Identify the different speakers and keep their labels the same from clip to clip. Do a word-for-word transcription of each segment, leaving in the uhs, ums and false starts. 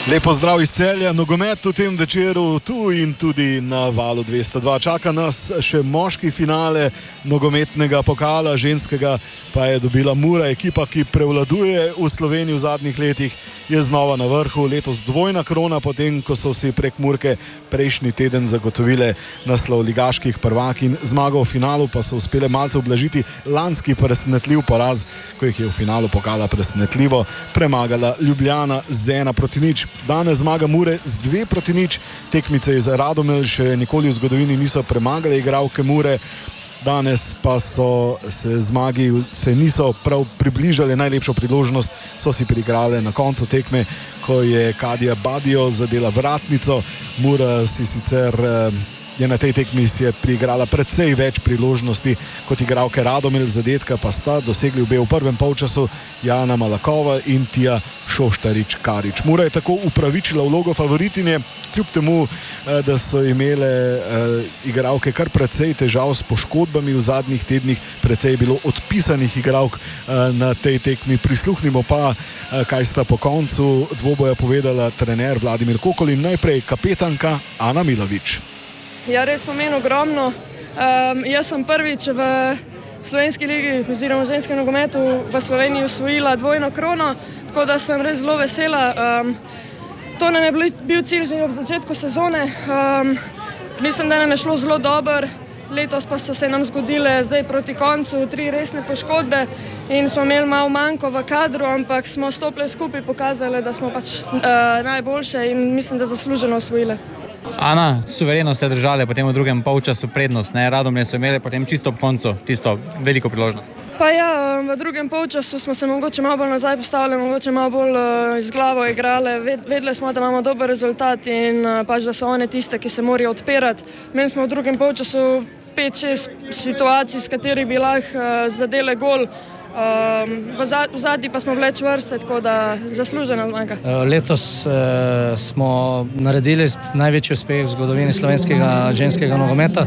Speaker 1: Lepo zdrav iz Celja, nogomet v tem večeru tu in tudi na Valu dvesto dva. Čaka nas še moški finale nogometnega pokala, ženskega pa je dobila Mura, ekipa, ki prevladuje v Sloveniji v zadnjih letih, je znova na vrhu, letos dvojna krona, potem ko so si prek Murke prejšnji teden zagotovile naslov ligaških prvakinj. Zmago v finalu pa so uspele malce ublažiti lanski presenetljiv poraz, ko jih je v finalu pokala presenetljivo premagala Ljubljana z ena proti nič. Danes zmaga Mure z dve proti nič, tekmice iz Radomelj še nikoli v zgodovini niso premagale igralke Mure. Danes pa so se zmagi se niso prav približali, najlepšo priložnost so si priigrale na koncu tekme, ko je Kadija Badijo zadela vratnico. Mura si sicer je na tej tekmi si je priigrala precej več priložnosti kot igralke Radomelj, zadetka pa sta dosegli obe v prvem polčasu, Jana Malakova in Tija Šoštarič-Karič. Mura je tako upravičila vlogo favoritinje, kljub temu, da so imele uh, igralke kar precej težav s poškodbami v zadnjih tednih, precej je bilo odpisanih igralk uh, na tej tekmi. Prisluhnimo pa, uh, kaj sta po koncu dvoboja povedala trener Vladimir Kokol in najprej kapetanka Ana Milović.
Speaker 2: Ja, res pomeni ogromno. Um, jaz sem prvič v slovenski ligi oziroma v ženskem nogometu v Sloveniji osvojila dvojno krono, tako da sem res zelo vesela. Um, to nam je bil cilj že ob začetku sezone. Um, mislim, da nam je šlo zelo dobro. Letos pa so se nam zgodile zdaj proti koncu tri resne poškodbe in smo imeli malo manjko v kadru, ampak smo stopili skupaj, pokazali, da smo pač uh, najboljše in mislim, da zasluženo osvojile.
Speaker 3: Ana, suvereno ste držali potem v drugem polčasu prednost, ne? Radomlje so imeli potem čisto ob koncu, tisto veliko priložnost.
Speaker 2: Pa ja, v drugem polčasu smo se mogoče malo bolj nazaj postavili, mogoče malo bolj uh, iz glavo igrali. Vedeli smo, da imamo dober rezultat in uh, pač, da so one tiste, ki se morajo odpirati. Imeli smo v drugem polčasu pet šest situacij, s katerih bi lahko uh, zadele gol. Um, v, zad, v zadnji pa smo bile čvrste, tako da zaslužena zmaga.
Speaker 4: Letos uh, smo naredili največji uspeh v zgodovini slovenskega ženskega nogometa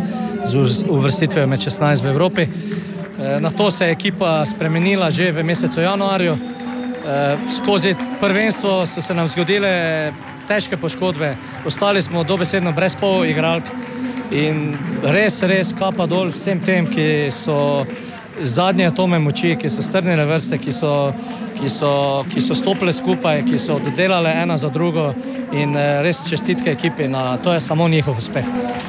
Speaker 4: z uvrstitvijo med šestnajst v Evropi. Uh, na to se je ekipa spremenila že v mesecu januarju. Uh, skozi prvenstvo so se nam zgodile težke poškodbe, ostali smo dobesedno brez pol igralk in res, res kapa dol vsem tem, ki so zadnje atome moči, ki so strnile vrste, ki so, ki so, ki so stopile skupaj, ki so oddelale ena za drugo in res čestitke ekipi, na to je samo njihov uspeh.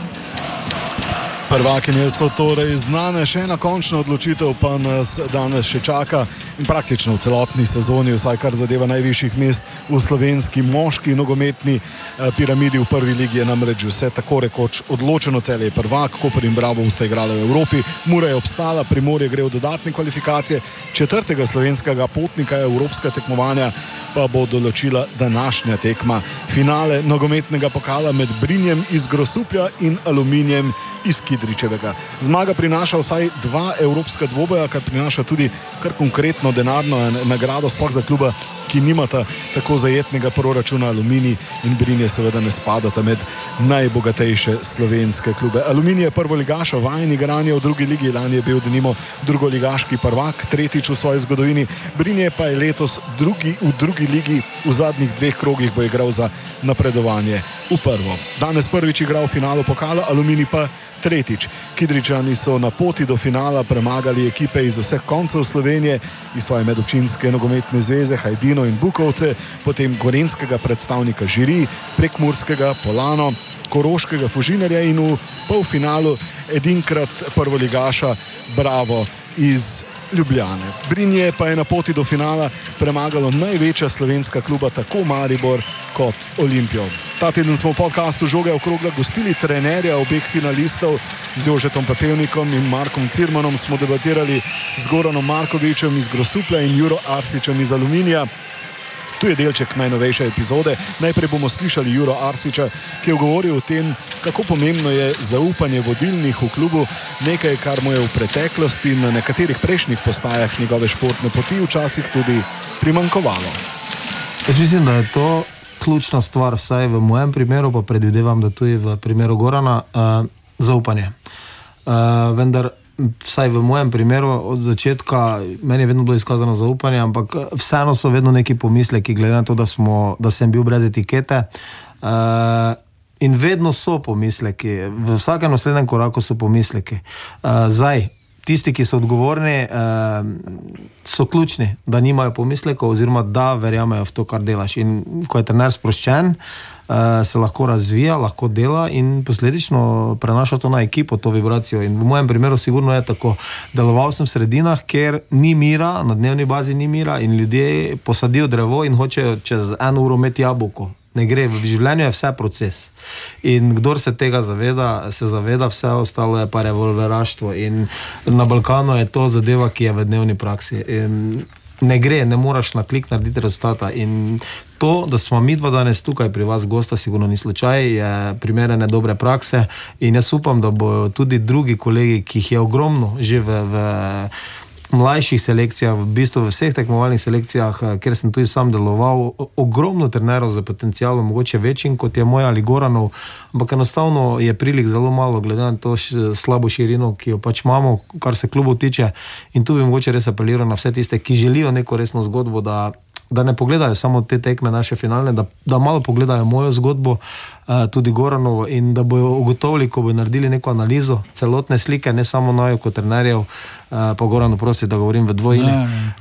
Speaker 1: Prvakinje so torej znane, še ena končna odločitev pa nas danes še čaka in praktično v celotni sezoni, vsaj kar zadeva najvišjih mest v slovenski moški nogometni piramidi v prvi ligi, je namreč vse tako rekoč odločeno. Celje je prvak, Koper in Bravo sta igrala v Evropi, Mura je obstala, Primorje gre v dodatne kvalifikacije, četrtega slovenskega potnika evropska tekmovanja pa bo določila današnja tekma. Finale nogometnega pokala med Brinjem iz Grosuplja in Aluminijem iz Kidričevega. Zmaga prinaša vsaj dva evropska dvoboja, kar prinaša tudi kar konkretno denarno nagrado, sploh za kluba, ki nimata tako zajetnega proračuna. Aluminij in Brinje seveda ne spadata med najbogatejše slovenske klube. Aluminij je prvoligaša, vajen igranja v drugi ligi, lani je bil denimo drugoligaški prvak, tretjič v svoji zgodovini. Brinje pa je letos drugi v drugi ligi, v zadnjih dveh krogih bo igral za napredovanje v prvo. Danes prvič igral v finalu pokala, Aluminij pa tretjič. Kidričani so na poti do finala premagali ekipe iz vseh koncev Slovenije, iz svoje medobčinske nogometne zveze Hajdino in Bukovce, potem gorenjskega predstavnika Žiri, prekmurskega Polano, koroškega Fužinarja in v polfinalu edinkrat prvoligaša Bravo iz Ljubljane. Brinje pa je na poti do finala premagalo največja slovenska kluba, tako Maribor kot Olimpijo. Ta teden smo v podcastu Žoge okrogla gostili trenerja obeh finalistov, z Jožetom Pepevnikom in Markom Cirmanom smo debatirali z Goranom Markovićem iz Grosuplja in Juro Arsičem iz Aluminija. Tu je delček najnovejše epizode. Najprej bomo slišali Juro Arsiča, ki je govoril o tem, kako pomembno je zaupanje vodilnih v klubu, nekaj, kar mu je v preteklosti na nekaterih prejšnjih postajah njegove športne poti včasih tudi primanjkovalo.
Speaker 5: Jaz mislim, da je to ključna stvar, vsaj v mojem primeru, pa predvidevam, da tudi v primeru Gorana, uh, zaupanje. Uh, vendar vsaj v mojem primeru od začetka, meni je vedno bilo izkazano zaupanje, ampak vseeno so vedno neki pomisleki, glede na to, da, smo, da sem bil brez etikete. Uh, in vedno so pomisleki, v vsakem naslednjem koraku so pomisleki. Uh, zdaj, tisti, ki so odgovorni, uh, so ključni, da nimajo pomislekov oziroma da verjamejo v to, kar delaš. In ko je trener sproščen, Uh, se lahko razvija, lahko dela in posledično prenaša to na ekipo, to vibracijo. In v mojem primeru sigurno je tako. Deloval sem v sredinah, kjer ni mira, na dnevni bazi ni mira in ljudje posadijo drevo in hočejo čez eno uro imeti jabolko. Ne gre, v življenju je vse proces. In kdor se tega zaveda, se zaveda, vse ostalo je pa revolveraštvo. In na Balkanu je to zadeva, ki je v dnevni praksi. In ne gre, ne moraš na klik narediti rezultata. In to, da smo mi dva danes tukaj pri vas gosta, sigurno ni slučaj, je primerene dobre prakse in jaz upam, da bojo tudi drugi kolegi, ki jih je ogromno že v, v mlajših selekcijah, v bistvu v vseh tekmovalnih selekcijah, kjer sem tudi sam deloval, ogromno trenerov za potencialom, mogoče večjim, kot je moj ali Goranov, ampak enostavno je prilik zelo malo, glede na to slabo širino, ki jo pač imamo, kar se klubov tiče. In tu bi mogoče res apeliral na vse tiste, ki želijo neko resno zgodbo, da da ne pogledajo samo te tekme naše finalne, da, da malo pogledajo mojo zgodbo, uh, tudi Goranovo, in da bojo ugotovili, ko bojo naredili neko analizo celotne slike, ne samo naju kot trenerjev, uh, pa Goranu prosi, da govorim v dvojini,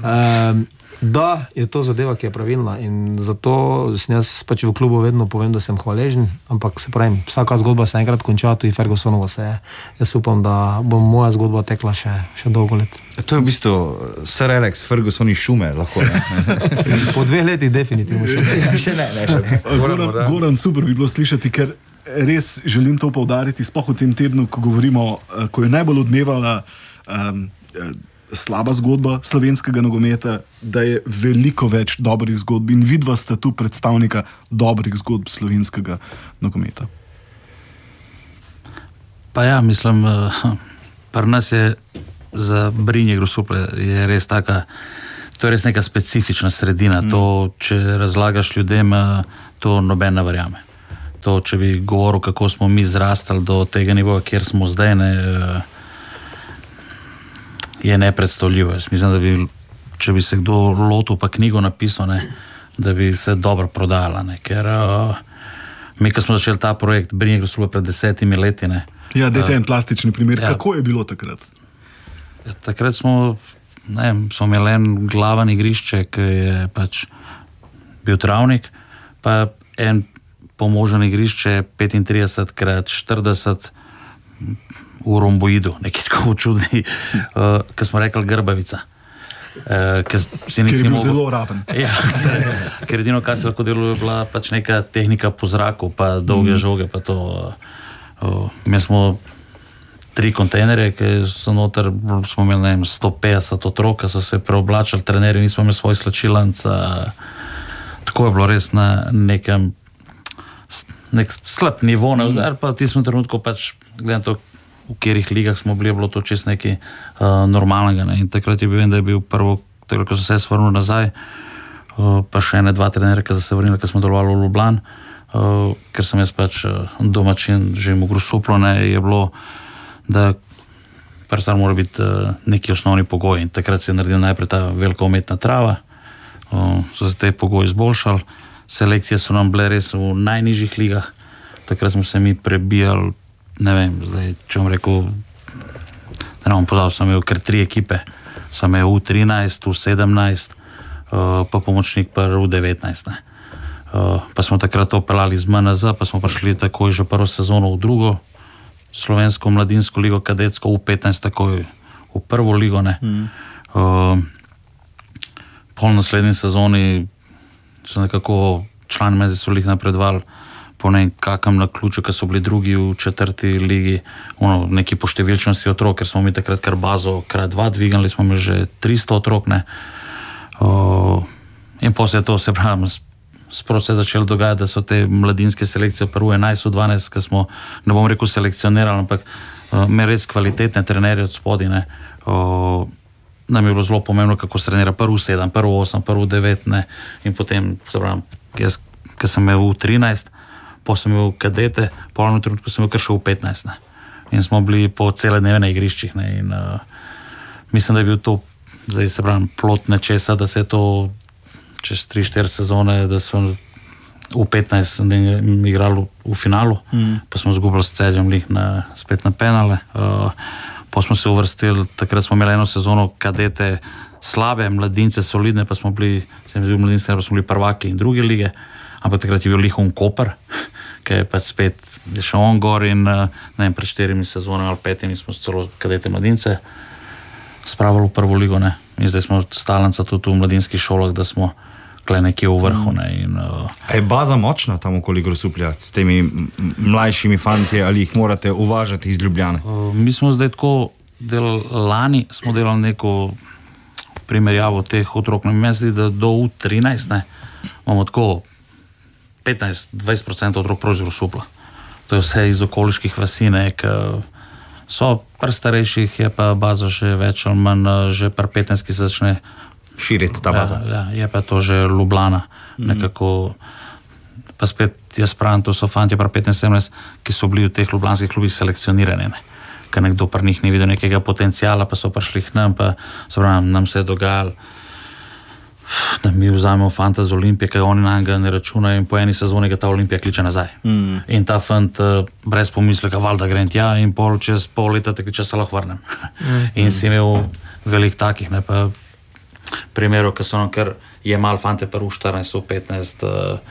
Speaker 5: uh, da je to zadeva, ki je pravilna, in zato sem jaz pač v klubu vedno povem, da sem hvaležen, ampak se pravim, vsaka zgodba se enkrat konča, tudi Fergusonova se je. Jaz upam, da bo moja zgodba tekla še, še dolgo let.
Speaker 6: To je v bistvu Sir Alex Ferguson iz Šume, lahko ne?
Speaker 5: Po dveh letih definitivno še ne.
Speaker 6: Še ne, ne, še ne.
Speaker 1: Goran, Goran, super bi bilo slišati, ker res želim to poudariti, sploh v tem tednu, ko govorimo, ko je najbolj odmevala um, slaba zgodba slovenskega nogometa, da je veliko več dobrih zgodb in vidva sta tu predstavnika dobrih zgodb slovenskega nogometa.
Speaker 7: Pa ja, mislim, pri nas je za Brinje Grosuplje je res taka, to je res neka specifična sredina, mm. to, če razlagaš ljudem, to noben ne verjame. To, če bi govoril, kako smo mi zrastali do tega nivoja, kjer smo zdaj, ne, je nepredstavljivo. Jaz mislim, da bi, če bi se kdo lotil pa knjigo napisal, ne, da bi se dobro prodala, ne, ker uh, mi, ko smo začeli ta projekt Brinje Grosuplje pred desetimi leti, ne.
Speaker 1: Ja, dajte en plastični primer, ja. Kako je bilo takrat?
Speaker 7: Ja, takrat smo, ne vem, smo imeli en glaven igrišče, ki je pač bil travnik, pa en pomožen igrišče petintrideset krat štirideset v romboidu, nekaj tako čudni, uh, ko smo rekli grbavica. Uh, ker si
Speaker 1: ker je bil
Speaker 7: mogel...
Speaker 1: zelo raven.
Speaker 7: Ja, ker edino, kar se lahko delo, je bila pač neka tehnika po zraku, pa dolge mm. žoge, pa to. Uh, uh, mi smo tri kontejnerje, ki so noter, smo imeli, ne vem, sto petdeset otrok, ki so se preoblačali, trenerji, nismo imeli svoj slačilanc. Uh, tako je bilo res na nekem nek slab nivo, ne, zdaj pa v tistem trenutku pač, gledam to, v katerih ligah smo bili, je bilo to čist nekaj uh, normalnega, ne, in takrat je bil, vem, da je bil prvo, takrat, ko so se vrnil nazaj, uh, pa še ene dva trenere, ki so se vrnili, ki smo delovali v Ljubljani, uh, ker sem jaz pač uh, domačin, živim v Grosuplju, ne, je bilo, da pač mora biti uh, neki osnovni pogoj, in takrat se je naredil najprej ta velika umetna trava, uh, so se te pogoji izboljšali, selekcije so nam bile res v najnižjih ligah, takrat smo se mi prebijali, ne vem, zdaj, če vam rekel, da ne bom pozval, sem imel kar tri ekipe, sem imel U trinajst, U sedemnajst, uh, pa pomočnik pa U devetnajst, ne. Uh, pa smo takrat to pelali z M N Z, pa smo prišli takoj že prvo sezono v drugo, slovensko mladinsko ligo, kadetsko, U petnajst takoj v prvo ligo, ne. Mm. Uh, pol naslednji sezoni so nekako člani mezi so lih napredovali po nekakam naključju, ki so bili drugi v četrti ligi, ono, neki po številčnosti otrok, ker smo mi takrat kar bazo krat dva dvigali, smo imeli že tristo otrok, ne. Uh, in poslije to se pravi, sprot se je začelo dogajati, da so te mladinske selekcije prvo enajst, dvanajst, ki smo, ne bom rekel selekcionirali, ampak uh, me res kvalitetne trenerje od spodi, ne. Uh, nam je bilo zelo pomembno, kako se trenira prvo sedem, prvo osem, prvo devet, ne, in potem, se pravim, jaz, ki sem imel U trinajst, potem sem imel kadete, po enem trenutku sem imel kar še U petnajst, ne. in smo bili po cele dneve na igriščih. Ne, in, uh, mislim, da je bil to zdaj se pravim plot nečesa, da se je to čez tri štiri sezone, da smo v petnajst igrali v finalu, mm. pa smo zgubili s Celjem lih na, spet na penale. Uh, pa smo se uvrstili, takrat smo imeli eno sezono kadete slabe, mladince solidne, pa smo bili, sem bil mladince, pa smo bili prvaki in druge lige, ampak takrat je bil Lihon Koper, ki je pa spet je še on gor in ne vem, pred štirimi sezonami ali petimi smo celo kadete mladince spravili v prvo ligo, ne. In zdaj smo stalnica tudi v mladinskih šolah, da smo kle nekje v vrhu, ne. In, uh...
Speaker 6: A je baza močna tam okoli Grosuplja s temi mlajšimi fanti ali jih morate uvažati iz Ljubljane?
Speaker 7: Uh, mi smo zdaj tako delali, lani smo delali neko primerjavo teh otrok, ne meni zdi, da do U trinajst, ne, imamo tako petnajst do dvajset procentov otrok prav iz Grosupla. To je vse iz okoliških vasi, ne, ki so pri starejših, je pa baza že več ali manj, že pri petnajst, ki se začne
Speaker 6: širiti ta baza.
Speaker 7: Ja, ja, je pa to že Ljubljana, mm. nekako, pa spet jaz pravim, to so fanti pri petnajst sedemnajst, ki so bili v teh ljubljanskih klubih selekcionirani, ne. Ker nekdo pri njih ni videl nekega potencijala, pa so prišli k nam, pa se pravim, nam se je dogajalo, da mi vzamemo fanta z Olimpije, ki oni nam ga ne računajo in po eni sezoni ga ta Olimpija kliče nazaj. Mm. In ta fant brez pomisleka, valjda grem tja in pol čez pol leta te kliče, se lahko vrnem. Mm. In si imel velik takih, ne, pa primerov, ki so nam kar jemali fante pa v štirinajst, v petnajst.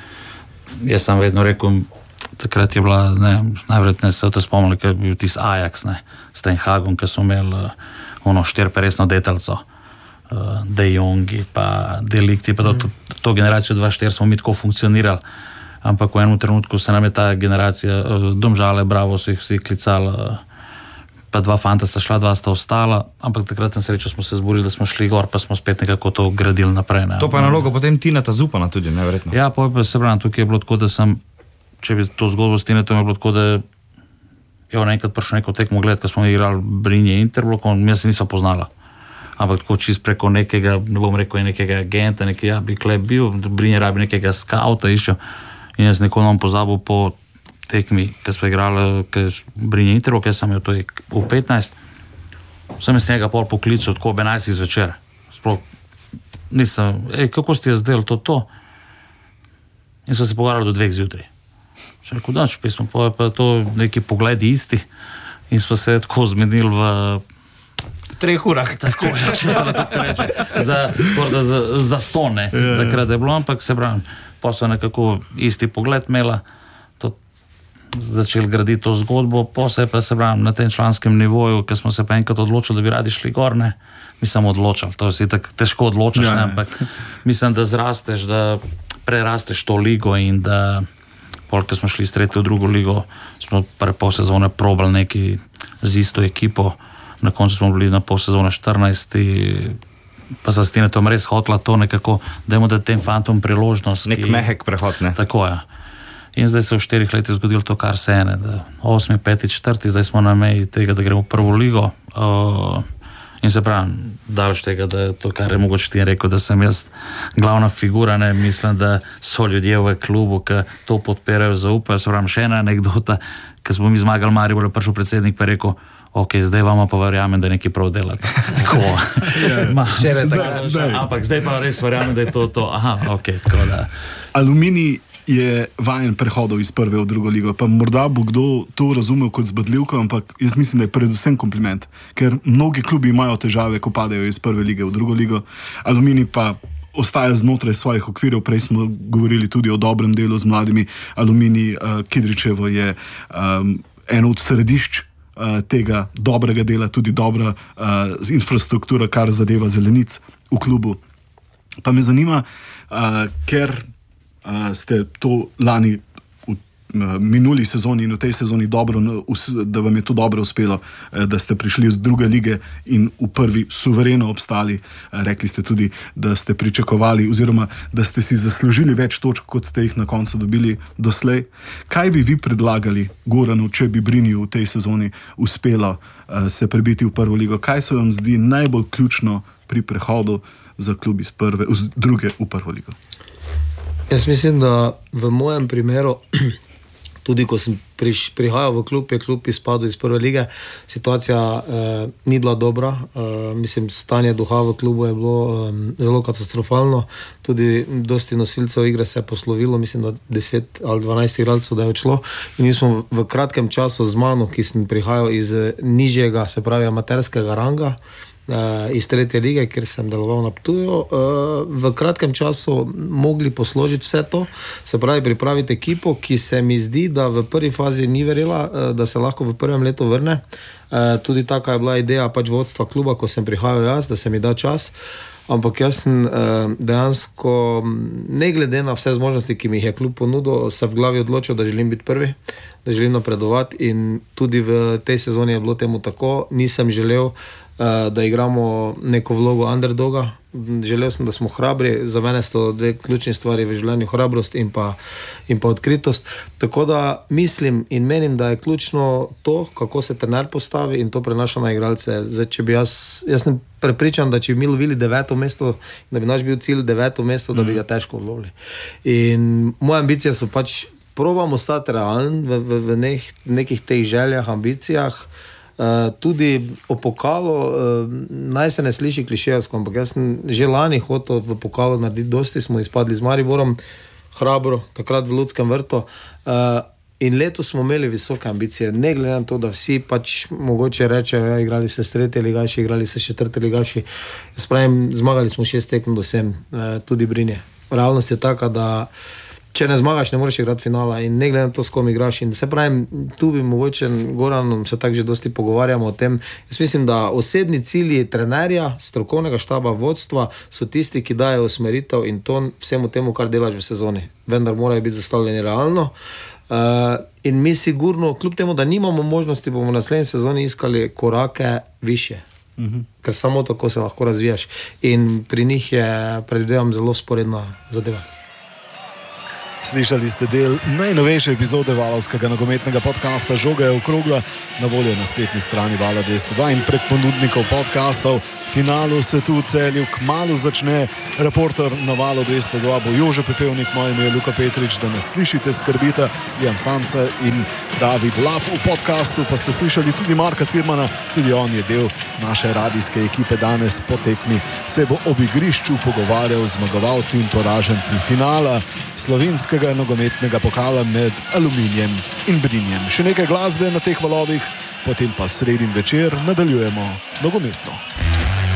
Speaker 7: Jaz sem vedno rekel, takrat je bila, ne, najverjetneje se to spomnili, ker je bil tis Ajax, ne, s Ten Hagom, ki so imeli ono štirperesno detelco. Uh, De Jongi, pa Delikti, pa to, to, to generacijo dva štiri smo mi tako funkcionirali, ampak v enem trenutku se nam je ta generacija, uh, Domžale, Bravo, so jih vsi klicali, uh, pa dva fanta sta šla, dva sta ostala, ampak takrat na srečo smo se zborili, da smo šli gor, pa smo spet nekako to gradili naprej. Ne.
Speaker 6: To pa je naloga potem Tineta Zupana tudi, neverjetno.
Speaker 7: Ja, pa se pravim, tukaj je bilo tako, da sem, če bi to zgodbo s Tinetom, je bilo tako, da je on enkrat prišel neko tekmo gledati, ko smo igrali Brinje Interblokom, jaz se nisem poznala. Ampak tako čist preko nekega, ne bom rekel, nekega agenta, nekaj, ja, bi klep bil, Brinje rabi nekega skauta išel in jaz nikoli nam pozabil po tekmi, ki smo igrali, ki Brinje Intervlo, ki sem jo to v petnajst, sem iz njega pol poklical, tako ob enajstih zvečer. Sploh nisem, ej, kako ste jaz delali to, to? In so se pogovarjali do dveh zjutraj. Še rekel, da, če pismo, pa je pa to neki pogledi isti in smo se tako zmenili v
Speaker 6: treh urah.
Speaker 7: Tako, ja, če se lahko reče, za, skorda, za, za stone, ja, takrat je bilo, ampak se pravim, pa so nekako isti pogled imela, to začeli graditi to zgodbo, pa se pa se pravim, na tem članskem nivoju, ker smo se pa enkrat odločili, da bi radi šli gor, ne, mi smo odločili, to si tako težko odločiš, ja, ne, ampak mislim, da zrasteš, da prerasteš to ligo in da pol, ko smo šli iz tretje v drugo ligo, smo pre pol sezone probali neki z isto ekipo. Na koncu smo bili na pol sezone štirinajst, pa sa s Tinetom res hotla to nekako, dajmo da tem fantom priložnost.
Speaker 6: Nek ki, mehek prehod, ne?
Speaker 7: Tako je. In zdaj se v štirih letih zgodilo to, kar se ene, da osmi, peti, četrti, zdaj smo na meji tega, da gremo v prvo ligo. Uh, in se pravim, daleč tega, da to, kar je mogoče ti rekel, da sem jaz glavna figura, ne, mislim, da so ljudje v klubu, ki to podpirajo, zaupajo. Se pravim, še ena anekdota, ko smo mi zmagali Maribor, je prišel predsednik pa rekel, ok, zdaj vama pa verjamem, da nekaj prav delate. Tako. Ma, še več, zdaj, zdaj. Ampak zdaj pa res verjamem, da je to to. Aha, ok, tako da.
Speaker 1: Aluminij je vajen prehodov iz prve v drugo ligo, pa morda bo kdo to razumel kot zbadljivko, ampak jaz mislim, da je predvsem kompliment, ker mnogi klubi imajo težave, ko padejo iz prve lige v drugo ligo. Aluminij pa ostaja znotraj svojih okvirov, prej smo govorili tudi o dobrem delu z mladimi. Aluminij uh, Kidričevo je um, eno od središč tega dobrega dela, tudi dobra uh, infrastruktura, kar zadeva zelenic v klubu. Pa me zanima, uh, ker uh, ste to lani v uh, minuli sezoni in v tej sezoni dobro, da vam je to dobro uspelo, uh, da ste prišli z druge lige in v prvi suvereno obstali. Uh, rekli ste tudi, da ste pričakovali oziroma, da ste si zaslužili več točk, kot ste jih na koncu dobili doslej. Kaj bi vi predlagali Goranu, če bi Brinju v tej sezoni uspelo uh, se prebiti v prvo ligo? Kaj se vam zdi najbolj ključno pri prehodu za klub iz prve, iz druge v prvo ligo?
Speaker 5: Jaz mislim, da v mojem primeru Tudi ko sem priš, prihajal v klub, je klub izpadel iz prve lige, situacija eh, ni bila dobra, eh, mislim, stanje duha v klubu je bilo eh, zelo katastrofalno, tudi dosti nosilcev igre se je poslovilo, mislim, da deset ali dvanajst igralcev, da je odšlo in mi smo v kratkem času z mano, ki sem prihajal iz nižjega, se pravi amaterskega ranga, Uh, iz tretje lige, kjer sem deloval na Ptuju, uh, v kratkem času mogli posložiti vse to, se pravi pripraviti ekipo, ki se mi zdi, da v prvi fazi ni verjela, uh, da se lahko v prvem letu vrne. Uh, tudi taka je bila ideja pač vodstva kluba, ko sem prihajal jaz, da se mi da čas. Ampak jaz sem uh, dejansko, ne glede na vse zmožnosti, ki mi jih je klub ponudil, se v glavi odločil, da želim biti prvi, da želim napredovati in tudi v tej sezoni je bilo temu tako. Nisem želel, uh, da igramo neko vlogo underdoga. Želel sem, da smo hrabri. Za mene so dve ključni stvari v življenju, hrabrost in pa, in pa odkritost. Tako da mislim in menim, da je ključno to, kako se trener postavi in to prenaša na igralce. Zdaj, če bi jaz, jaz sem prepričan, da če bi mi lovili deveto mesto, da bi naš bil cilj deveto mesto, da bi ga težko odlovili. In moje ambicije so pač, probamo stati realen v, v, v nek, nekih teh željah, ambicijah. Uh, tudi o pokalu, uh, naj se ne sliši klišejevsko, ampak jaz sem že lani hotel v pokalu narediti dosti, smo izpadli z Mariborom, hrabro, takrat v Ljudskem vrtu. Uh, in letos smo imeli visoke ambicije, ne glede na to, da vsi pač mogoče rečejo, ja, igrali se s tretje ligaši, igrali se s četrte ligaši. Jaz pravim, zmagali smo šest tekem do sem, uh, tudi Brinje. Realnost je taka, da če ne zmagaš, ne moreš igrati finala in ne glede na to, s kom igraš. In se pravim, tu bi mogoče Goranom se tako že dosti pogovarjamo o tem. Jaz mislim, da osebni cilji trenerja, strokovnega štaba, vodstva so tisti, ki dajo usmeritev in ton vsemu temu, kar delaš v sezoni. Vendar morajo biti zastavljeni realno. Uh, in mi sigurno, kljub temu, da nimamo možnosti, bomo v naslednji sezoni iskali korake više. Uh-huh. Ker samo tako se lahko razvijaš. In pri njih je, predvidevam, zelo sporedna zadeva.
Speaker 1: Slišali ste del najnovejše epizode valovskega nogometnega podcasta Žoga je okrogla, na voljo na spletni strani Vala dvesto dva in prek ponudnikov podcastov. Finalu se tu v Celju kmalu začne. Reporter na Valu dvesto dva bo Jože Pepevnik, moje ime je Luka Petrič, da nas slišite, skrbite, Jan Samsa in David Lap. V podcastu pa ste slišali tudi Marka Cirmana, tudi on je del naše radijske ekipe. Danes po tekmi se bo ob igrišču pogovarjal z zmagovalci in poraženci finala slovenskega nogometnega pokala med Aluminijem in Brinjem. Še nekaj glasbe na teh valovih, potem pa sredin večer nadaljujemo nogometno.